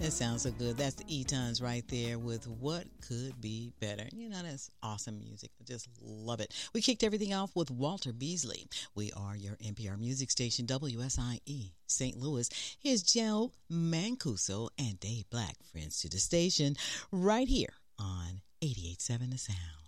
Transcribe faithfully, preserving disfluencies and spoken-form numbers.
That sounds so good. That's the E-Tons right there with What Could Be Better. You know, that's awesome music. I just love it. We kicked everything off with Walter Beasley. We are your N P R music station, W S I E, Saint Louis. Here's Joe Mancuso and Dave Black, friends to the station, right here on eighty-eight point seven The Sound.